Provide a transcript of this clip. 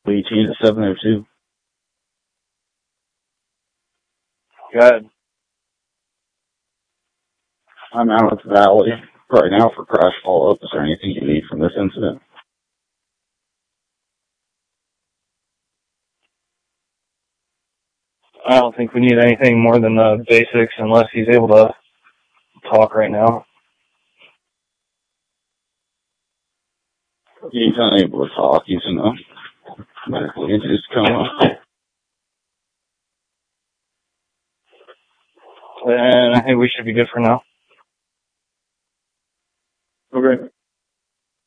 We changed to 702. Good. I'm out at the Valley right now for crash follow-up. Is there anything you need from this incident? I don't think we need anything more than the basics unless he's able to talk right now. He's unable to talk. He's in a medically induced coma. And I think we should be good for now.